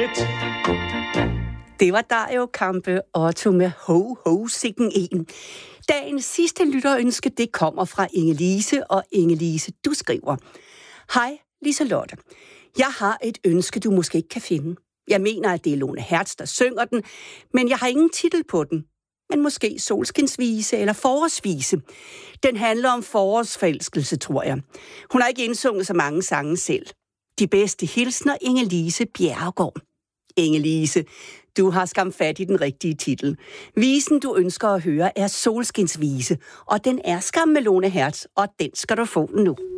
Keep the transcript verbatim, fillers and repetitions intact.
et. Det var Dario Campe Otto med Ho Ho Sikken En. Dagens sidste lytterønske, det kommer fra Inge-Lise, og Inge-Lise, du skriver: Hej, Liselotte. Jeg har et ønske, du måske ikke kan finde. Jeg mener, at det er Lone Hertz, der synger den, men jeg har ingen titel på den. Men måske solskinsvise eller forårsvise. Den handler om forårsforelskelse, tror jeg. Hun har ikke indsunget så mange sange selv. De bedste hilsner, Inge-Lise Bjerregaard. Inge-Lise, du har skam fat i den rigtige titel. Visen, du ønsker at høre, er Solskinsvise, og den er skam med Lone Hertz, og den skal du få nu.